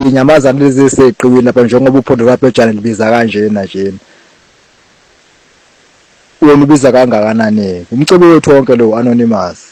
inyamazana lezi eseqhiwini lapha njengoba uphondo lapha libiza kanjena njena. Wena ubiza kangakanani? Umcebo wethu wonke lo Anonymous.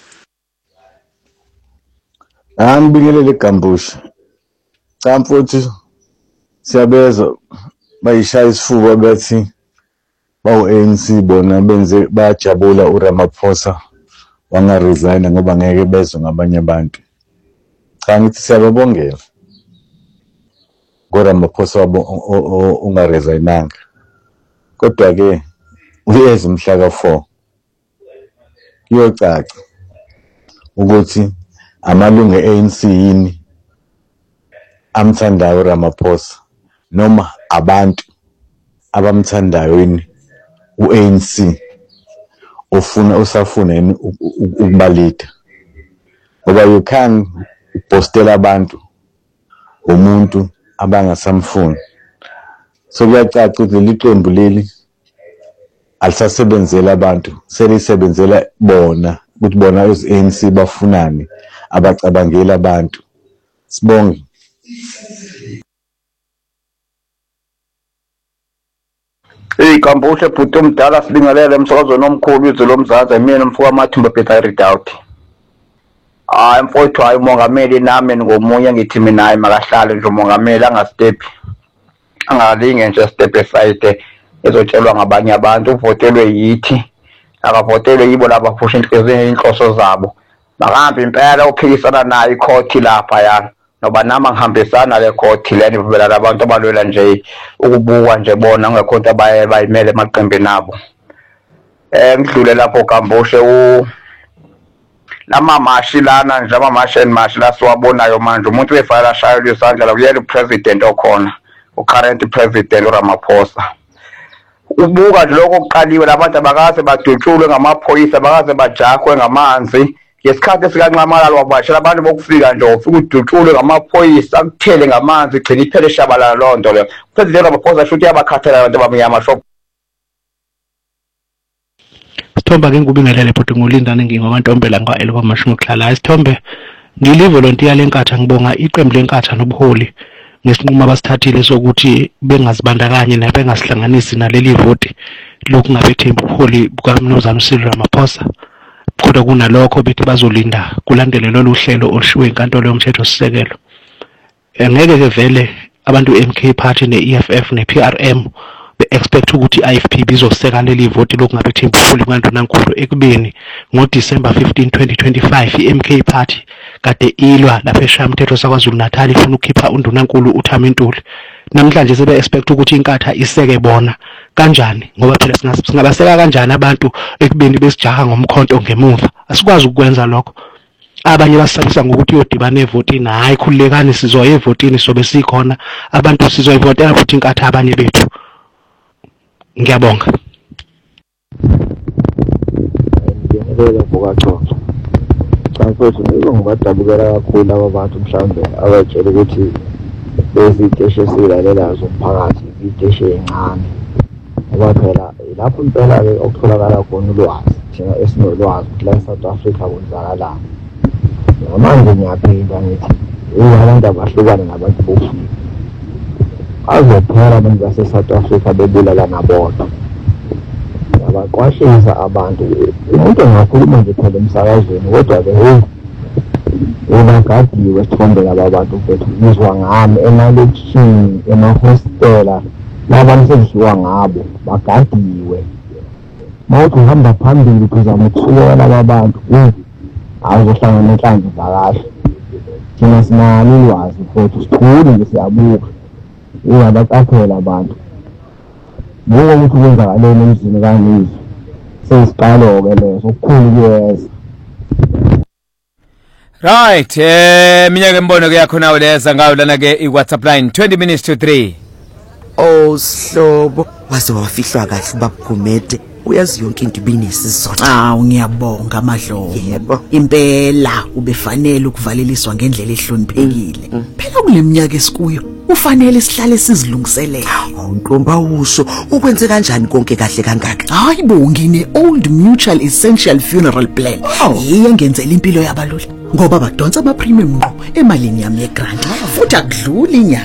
Angibingelele Gambusha. Cha mfowethu siyabeza bayishaya isifuba bathi bawu-ANC bona benze bayajabula uRamaphosa wangaresign ngoba ngeke bezwe ngabanye abantu. Cha ngithi siyababongela ngoRamaphosa wabo ungaresignanga. Kodwa ke uyeza umhla ka4 kuyocaca ukuthi amalungu e-ANC yini amthandayo uRamaphosa noma abantu abamthandayo yini u-ANC usafuna yini ukubalida ngoba you can postela abantu umuntu abangasamfuni. So kuyacaca ukuthi liqembu leli alisasebenzela abantu selisebenzela bona ukuthi bona ANC bafunani abacabangela abantu. Sibonge. Gambusha bhuti omdala sibingelele emsakazweni omkhulu izwe lomzansi mina mfowethu Mathumba Peter Redoubt. Mfowethu hayi umongameli nami ngomunye ngithi mina hayi makahlale nje umongameli angasitephi. Angalinge nje step aside ezotshelwa ngabanye abantu uvotelwe yithi akavotelwe yibo laba phusha inhloso zabo. Bakambe impela uphikisana nayo icourt lapha yana. Noba nama ngihambisana le court leni vela labantu abalwela nje ukubukwa nje bona ngekho into bayimele emaqembeni abo. Ngidlule lapho Gambushe lamamashi lana nje amamashi enmashi la siwabonayo manje umuntu wefayela shayela isandla la uyena upresident okhona ucurrent president uRamaphosa. Ubuka nje lokho okuqaliwe labantu abakaze badutshulwe ngamaphoyisa bakaze bajakwe ngamanzi. Ngesikhathi sikaNxamalala wabashela abantu bokufika nje ufika udutshulwe ngamaphoyisa kuthele ngamanzi gcina iphele shabalala lonto le. President Ramaphosa shuthi yabakhathela abantu abamnyama shop. Sithomba ke ngubingelele bhuti ngolindane ngingokantombela ngwaelo kwamashu ngokuhlala. Sithombe ngilivolontiya lenkatha ngibonga iqembu lenkatha nobuholi ngesinqumo abasithathile sokuthi bengazibandakanye nabengasihlanganisi naleli voti lokungabethemba ubuholi bukaMnumzana uCyril Ramaphosa. Kodwa kunalokho bethi bazolinda kulandele lolu hlelo olushiwe inkantolo yomthethosisekelo. Ngeke ke vele abantu MK Party ne-EFF ne-PRM be-expect ukuthi i-IFP bizoseka leli voti lokungabethemba ubuholi bukaNdunankulu ekubeni ngoDisemba 15, 2025 i-MK Party kade ilwa lapha eShayamthetho saKwaZulu Natal ifuna ukukhipha uNdunankulu uThami Ntuli. Namhlanje sebe-expect ukuthi inkatha iseke bona kanjani ngoba phela singabaseka kanjani abantu ekubeni besijaha ngomkhonto ngemuva. Asikwazi ukwenza lokho. Abanye basabisa ngokuthi uyodibana evotini. Hayi khulekani sizoya evotini sobe sikhona abantu sizoyivotela futhi inkatha abanye bethu. Ngiyabonga. Ngiyabonga ngokuxoxa. Cha mfowethu ngibadabukela kakhulu aba bantu mhlawumbe abatshela ukuthi beziteshi esilalelayo zomphakathi iteshi encane. Ngoba phela lapho impela ke okutholakala khona ulwazi thina esinolwazi ukuthi la eSouth Africa kwenzakalani. Manje ngiyaphinda ngithi abantu abahlukana nabantu bokufika. Azophela abantu base-South Africa bebulala nabodwa. Abaqwashisa abantu. Umuntu engakhuluma nje phela emsakazweni kodwa ke unagadiwe sithombe laba bantu bethu bizwa ngami emalokishini emahostela labantu sedliwa ngabo bagadiwe. Mawuthi uhamba phambili ukuzama ukusukela laba bantu awuzohlangana nenhlanzi zakahle. Thina sinalo ulwazi futhi sithule nje siyabuka. Uyabaqaphela abantu. Ngoba ukuthi kwenzakaleni emzini kaNizwe. Sesiqalo-ke leso okukhulu kuyeza. Right, minyaka embono yakho nawe leza ngayo lana ke iWhatsApp line 20 minutes to 3. Oh sihlobo waze wafihlwa kahle babugumede uyazi yonke into ibinesizotha. Ngiyabonga Madlovu. Yebo. Impela ubefanele ukuvaleliswa ngendlela ehloniphekile. Phela kuleminyaka esikuyo ufanele sihlale sizilungiselela. Ntomba usho ukwenze kanjani konke kahle kangaka? Hayibo ngine Old Mutual Essential Funeral Plan. Iyengenzela impilo yabalula ngoba badonsa ama premium ngqo emalini yami yegrant futhi akudluli inyanga.